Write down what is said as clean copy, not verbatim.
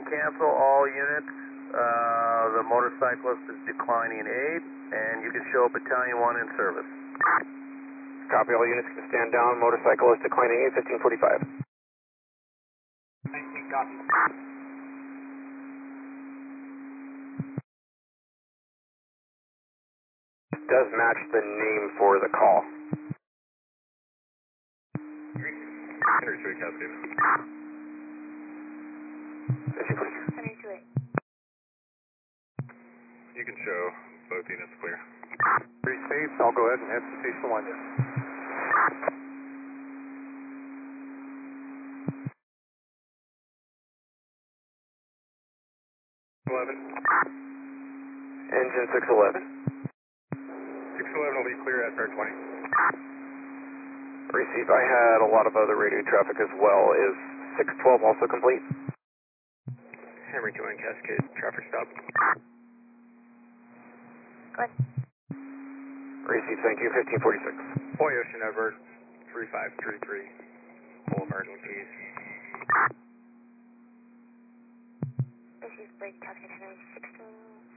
cancel all units. The motorcyclist is declining aid, and you can show Battalion 1 in service. Copy, all units can stand down. Motorcyclist declining aid, 1545. 19, copy. Does match the name for the call. Henry 3 Cascade. 1546. Henry 28. You can show both units clear. Pretty safe, I'll go ahead and head to station 1. Engine 611. 611 will be clear at Fair 20. Receive, I had a lot of other radio traffic as well. Is 612 also complete? Henry 2 Cascade, traffic stop. Good. Receive, thank you, 1546. Boy Ocean Everett, 3533, full emergencies.